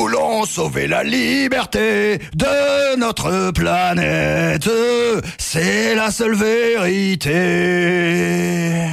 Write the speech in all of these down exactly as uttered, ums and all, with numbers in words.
voulons sauver la liberté de notre planète. C'est la seule vérité.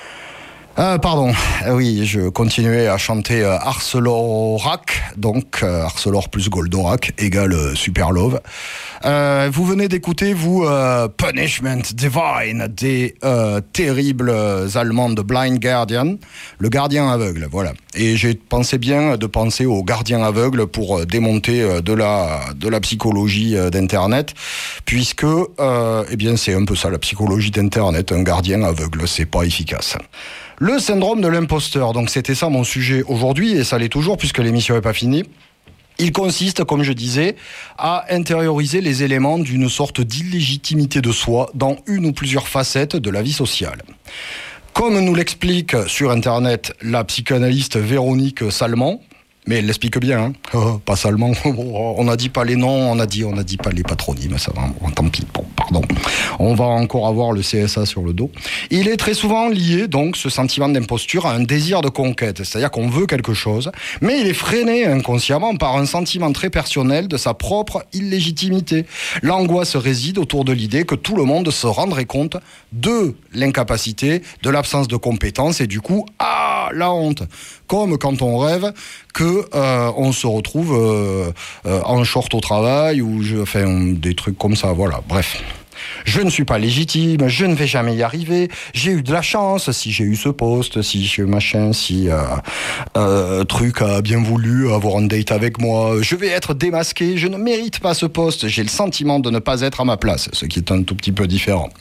Euh, pardon, euh, oui, je continuais à chanter euh, Arcelorac, donc euh, Arcelor plus Goldorak égale euh, Super Love. Euh, vous venez d'écouter, vous, euh, Punishment Divine des euh, terribles Allemands de Blind Guardian, le gardien aveugle, voilà. Et j'ai pensé bien de penser au gardien aveugle pour euh, démonter euh, de la de la psychologie euh, d'Internet, puisque, euh, eh bien, c'est un peu ça la psychologie d'Internet, un gardien aveugle, c'est pas efficace. Le syndrome de l'imposteur, donc c'était ça mon sujet aujourd'hui, et ça l'est toujours puisque l'émission n'est pas finie. Il consiste, comme je disais, à intérioriser les éléments d'une sorte d'illégitimité de soi dans une ou plusieurs facettes de la vie sociale. Comme nous l'explique sur Internet la psychanalyste Véronique Salmon, mais elle l'explique bien, hein. Oh, pas seulement. On n'a dit pas les noms, on a dit, on a dit pas les patronymes, ça va, bon, tant pis, bon, pardon. On va encore avoir le C S A sur le dos. Il est très souvent lié, donc, ce sentiment d'imposture à un désir de conquête, c'est-à-dire qu'on veut quelque chose, mais il est freiné inconsciemment par un sentiment très personnel de sa propre illégitimité. L'angoisse réside autour de l'idée que tout le monde se rendrait compte de l'incapacité, de l'absence de compétences, et du coup, ah, la honte. Comme quand on rêve que euh, on se retrouve euh, euh, en short au travail ou je, enfin des trucs comme ça, voilà. Bref, je ne suis pas légitime, je ne vais jamais y arriver. J'ai eu de la chance si j'ai eu ce poste, si j'ai machin, si euh, euh, truc a bien voulu avoir un date avec moi. Je vais être démasqué, je ne mérite pas ce poste. J'ai le sentiment de ne pas être à ma place, ce qui est un tout petit peu différent.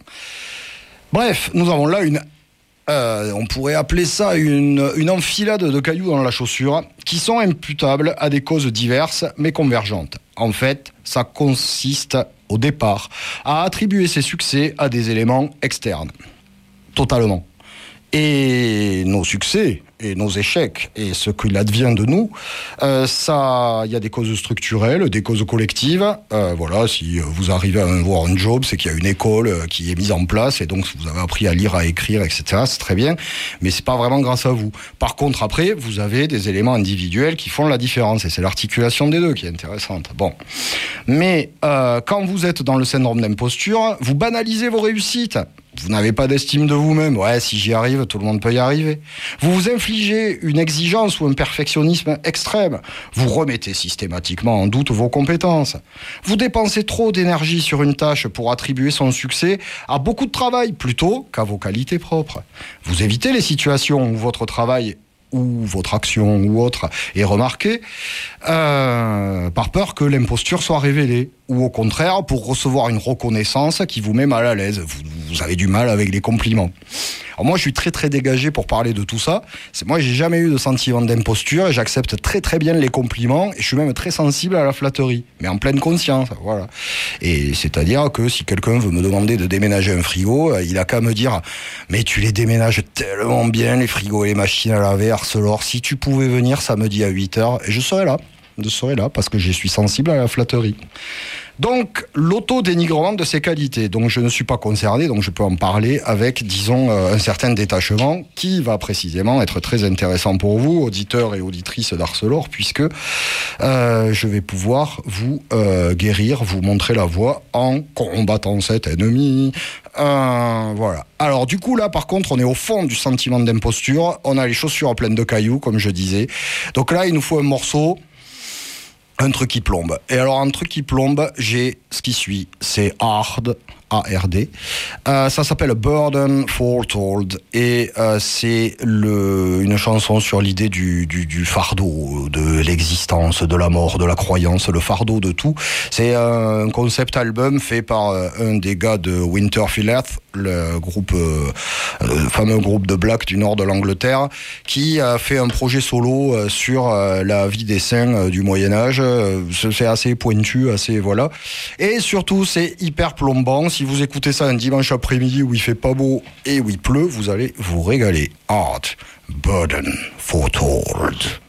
Bref, nous avons là une Euh, on pourrait appeler ça une, une enfilade de cailloux dans la chaussure qui sont imputables à des causes diverses mais convergentes. En fait, ça consiste au départ à attribuer ses succès à des éléments externes. Totalement. Et nos succès et nos échecs et ce qu'il advient de nous, euh, ça, il y a des causes structurelles, des causes collectives. Euh, voilà, si vous arrivez à avoir un job, c'est qu'il y a une école qui est mise en place et donc vous avez appris à lire, à écrire, et cetera. C'est très bien, mais c'est pas vraiment grâce à vous. Par contre, après, vous avez des éléments individuels qui font la différence et c'est l'articulation des deux qui est intéressante. Bon, mais euh, quand vous êtes dans le syndrome d'imposture, vous banalisez vos réussites. Vous n'avez pas d'estime de vous-même. Ouais, si j'y arrive, tout le monde peut y arriver. Vous vous infligez une exigence ou un perfectionnisme extrême. Vous remettez systématiquement en doute vos compétences. Vous dépensez trop d'énergie sur une tâche pour attribuer son succès à beaucoup de travail plutôt qu'à vos qualités propres. Vous évitez les situations où votre travail ou votre action ou autre est remarquée euh, par peur que l'imposture soit révélée ou au contraire pour recevoir une reconnaissance qui vous met mal à l'aise. Vous, vous avez du mal avec les compliments. Alors moi je suis très très dégagé pour parler de tout ça. C'est, moi j'ai jamais eu de sentiment d'imposture et j'accepte très très bien les compliments et je suis même très sensible à la flatterie, mais en pleine conscience, voilà. Et c'est-à-dire que si quelqu'un veut me demander de déménager un frigo, il a qu'à me dire mais tu les déménages tellement bien les frigos et les machines à laver, Arcelor, si tu pouvais venir samedi à huit heures et je serais là. Je serai là parce que je suis sensible à la flatterie. Donc, l'auto-dénigrement de ses qualités. Donc, je ne suis pas concerné, donc je peux en parler avec, disons, euh, un certain détachement qui va précisément être très intéressant pour vous, auditeurs et auditrices d'Arcelor, puisque euh, je vais pouvoir vous euh, guérir, vous montrer la voie en combattant cet ennemi. Euh, voilà. Alors, du coup, là, par contre, on est au fond du sentiment d'imposture. On a les chaussures pleines de cailloux, comme je disais. Donc là, il nous faut un morceau. Un truc qui plombe. Et alors, un truc qui plombe, j'ai ce qui suit. C'est Hard, A R D. Euh, ça s'appelle Burden Foretold. Et euh, c'est le, une chanson sur l'idée du, du, du fardeau, de l'existence, de la mort, de la croyance, le fardeau de tout. C'est euh, un concept album fait par euh, un des gars de Winterfell, le groupe, euh, le fameux groupe de black du nord de l'Angleterre, qui a fait un projet solo euh, sur euh, la vie des saints euh, du Moyen-Âge. Euh, c'est assez pointu, assez voilà. Et surtout, c'est hyper plombant. Si vous écoutez ça un dimanche après-midi où il fait pas beau et où il pleut, vous allez vous régaler. Art, Burden, Foretold.